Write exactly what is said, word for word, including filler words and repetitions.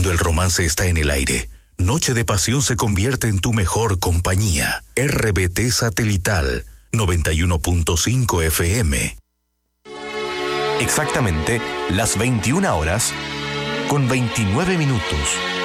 Cuando el romance está en el aire, Noche de Pasión se convierte en tu mejor compañía. R B T Satelital noventa y uno punto cinco F M. Exactamente las veintiuna horas con veintinueve minutos.